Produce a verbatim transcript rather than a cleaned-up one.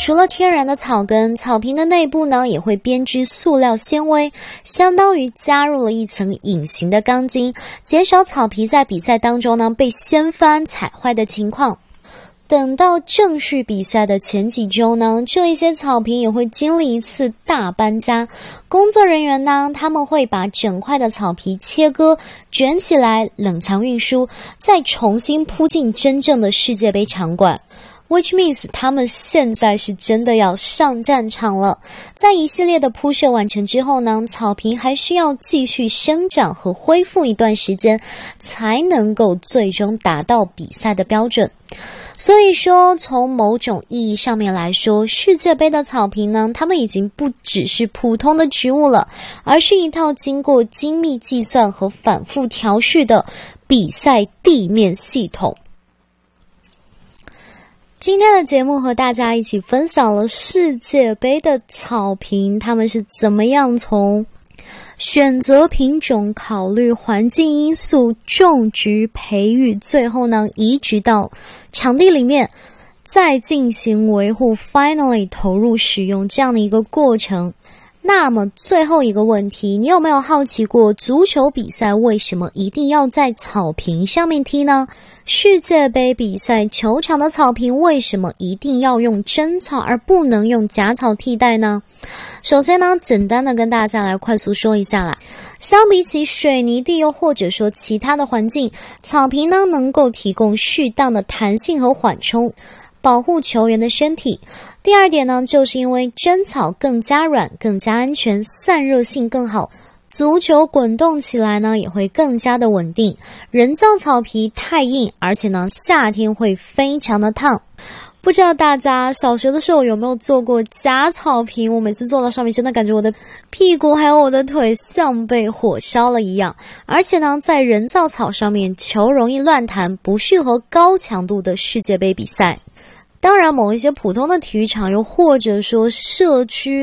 除了天然的草根，草坪的内部呢也会编织塑料纤维，相当于加入了一层隐形的钢筋，减少草皮在比赛当中呢被掀翻踩坏的情况。等到正式比赛的前几周呢，这一些草坪也会经历一次大搬家。工作人员呢，他们会把整块的草皮切割、卷起来、冷藏运输，再重新铺进真正的世界杯场馆。Which means 他们现在是真的要上战场了。在一系列的铺设完成之后呢，草坪还需要继续生长和恢复一段时间，才能够最终达到比赛的标准。所以说，从某种意义上面来说，世界杯的草坪呢，它们已经不只是普通的植物了，而是一套经过精密计算和反复调试的比赛地面系统。今天的节目和大家一起分享了世界杯的草坪，他们是怎么样从选择品种、考虑环境因素、种植、培育，最后呢移植到场地里面，再进行维护 finally 投入使用这样的一个过程。那么最后一个问题，你有没有好奇过足球比赛为什么一定要在草坪上面踢呢？世界杯比赛球场的草坪为什么一定要用真草而不能用假草替代呢？首先呢，简单的跟大家来快速说一下啦。相比起水泥地又或者说其他的环境，草坪呢能够提供适当的弹性和缓冲，保护球员的身体。第二点呢，就是因为真草更加软、更加安全，散热性更好，足球滚动起来呢也会更加的稳定。人造草皮太硬，而且呢夏天会非常的烫。不知道大家小学的时候有没有做过假草坪？我每次坐到上面真的感觉我的屁股还有我的腿像被火烧了一样。而且呢，在人造草上面球容易乱弹，不适合高强度的世界杯比赛。当然，某一些普通的体育场又或者说社区